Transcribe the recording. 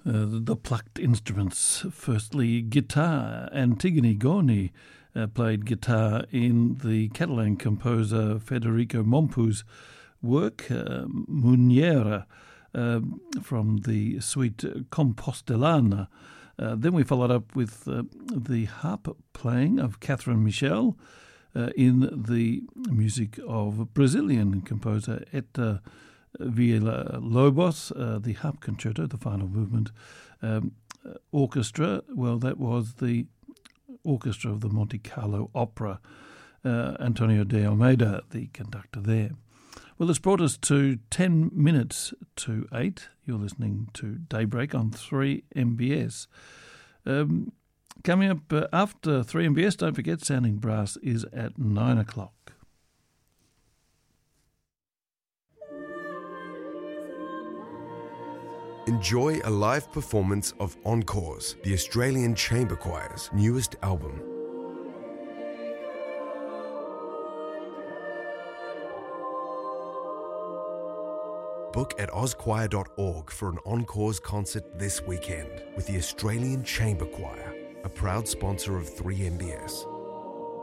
The plucked instruments. Firstly, guitar. Antigone Goni played guitar in the Catalan composer Federico Mompu's work, Muniera, from the suite Compostelana. Then we followed up with the harp playing of Catherine Michel in the music of Brazilian composer Eta Villa-Lobos, the harp concerto, the final movement. Orchestra, well, that was the orchestra of the Monte Carlo Opera. Antonio de Almeida, the conductor there. Well, it's brought us to 10 minutes to 8. You're listening to Daybreak on 3MBS. Coming up after 3MBS, don't forget, Sounding Brass is at 9 o'clock. Enjoy a live performance of Encores, the Australian Chamber Choir's newest album. Book at ozchoir.org for an Encores concert this weekend with the Australian Chamber Choir, a proud sponsor of 3MBS.